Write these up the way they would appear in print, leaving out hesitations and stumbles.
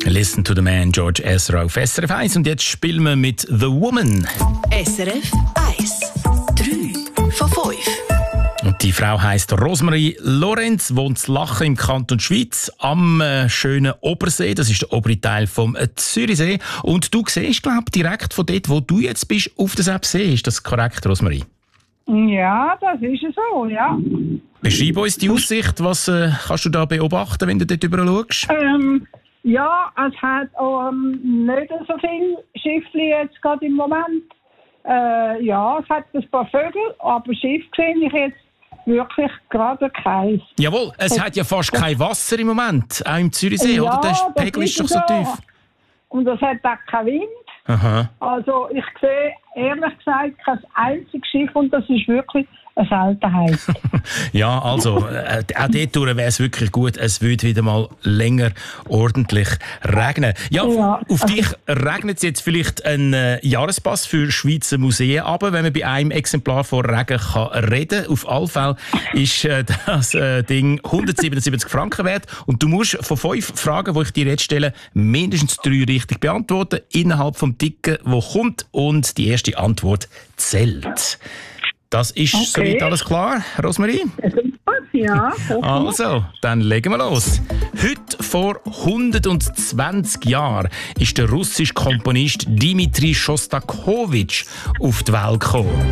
Listen to the Man, George Ezra auf SRF 1. Und jetzt spielen wir mit The Woman. SRF 1. 3 von 5. Und die Frau heisst Rosemarie Lorenz, wohnt in Lachen im Kanton Schweiz am schönen Obersee. Das ist der obere Teil vom Zürichsee. Und du siehst, glaube ich, direkt von dort, wo du jetzt bist, auf den See. Ist das korrekt, Rosemarie? Ja, das ist so, ja. Beschreib uns die Aussicht. Was kannst du da beobachten, wenn du dort drüber schaust? Ja, es hat auch nicht so viele Schiffli jetzt gerade im Moment. Ja, es hat ein paar Vögel, aber Schiff sehe ich jetzt wirklich gerade keins. Jawohl, es hat ja fast kein Wasser im Moment, auch im Zürichsee, oder? Der Pegel ist doch so tief. Und es hat auch keinen Wind. Aha. Also ich sehe ehrlich gesagt kein einziges Schiff und das ist wirklich eine Seltenheit. Ja, also auch dort wäre es wirklich gut, es würde wieder mal länger ordentlich regnen. Ja, auf dich regnet es jetzt vielleicht ein Jahrespass für Schweizer Museen, aber wenn man bei einem Exemplar von Regen kann reden, auf alle Fälle ist das Ding 177 Franken wert und du musst von 5 Fragen, die ich dir jetzt stelle, mindestens 3 richtig beantworten, innerhalb vom Ticken, wo kommt, und die erste Antwort zählt. Das ist soweit alles klar, Rosemarie? Ja. Also, dann legen wir los. Heute vor 120 Jahren ist der russische Komponist Dmitri Schostakowitsch auf die Welt gekommen.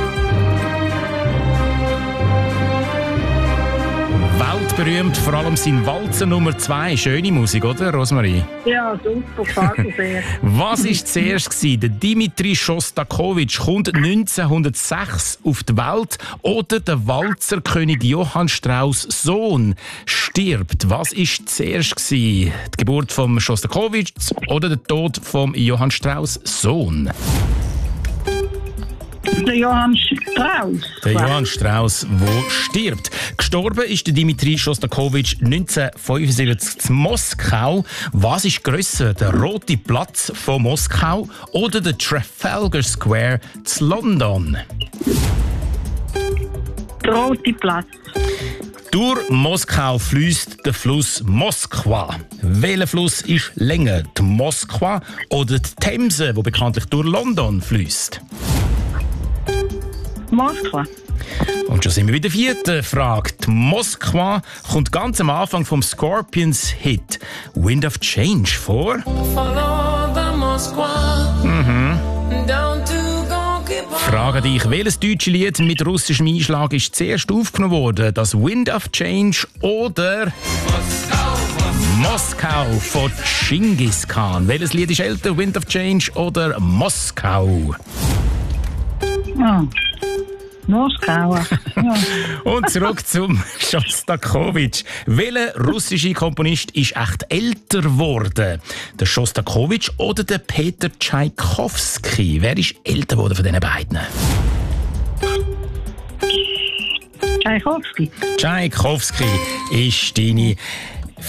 Weltberühmt, vor allem sein Walzer Nummer 2. Schöne Musik, oder, Rosemarie? Ja, super, gefällt mir sehr. Was war zuerst? Der Dmitri Schostakowitsch kommt 1906 auf die Welt oder der Walzerkönig Johann Strauss' Sohn stirbt? Was war zuerst? Die Geburt von Schostakowitsch oder der Tod von Johann Strauss' Sohn? Der Johann Strauss. Der Johann Strauss, der stirbt. Gestorben ist der Dmitri Schostakowitsch 1975 in Moskau. Was ist grösser, der Rote Platz von Moskau oder der Trafalgar Square in London? Der Rote Platz. Durch Moskau fließt der Fluss Moskwa. Welcher Fluss ist länger, die Moskwa oder die Themse, die bekanntlich durch London fließt? Moskwa. Und schon sind wir bei der 4. Frage. Die Moskwa kommt ganz am Anfang vom Scorpions-Hit Wind of Change vor. Frage dich, welches deutsche Lied mit russischem Einschlag ist zuerst aufgenommen worden? Das Wind of Change oder Moskau von Genghis Khan? Welches Lied ist älter, Wind of Change oder Moskau? Ja. Moskau. Ja. Und zurück zum Schostakowitsch. Welcher russische Komponist ist echt älter geworden? Der Schostakowitsch oder der Peter Tschaikowski? Wer ist älter geworden von diesen beiden? Tschaikowski. Tschaikowski ist deine